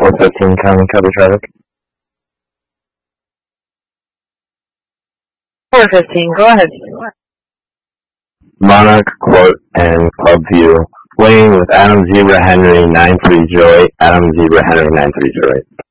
415 county cover traffic. 415, go ahead. Monarch, Court, and Clubview. Waiting with Adam Zebra Henry 9308. Adam Zebra Henry 9308.